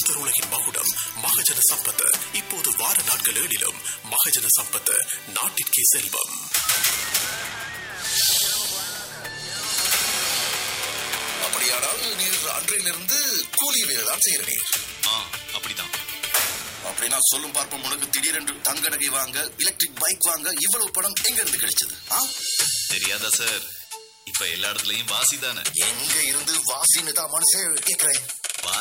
லோக்தர் உலகின் மகுடம் மகஜன சம்பத் இப்போது வார நாட்கள் 7 மகஜன சம்பத் நாட்டிற்கே செல்வம். அப்படியானால் நீர் அன்றையிலிருந்து கூலி வேலை தான் செய்கிறீர். அப்படிதான். அப்படின்னா சொல்லும் பார்ப்போம், உனக்கு திடீரென்று தங்க நகை வாங்க, எலக்ட்ரிக் பைக் வாங்க இவ்வளவு பணம் எங்க இருந்து கிடைச்சது? தெரியாதா சார், இப்ப எல்லா இடத்துலயும் வாசி தானே. எங்க இருந்து வாசின்னு தான் மனசே கேட்கிறேன்.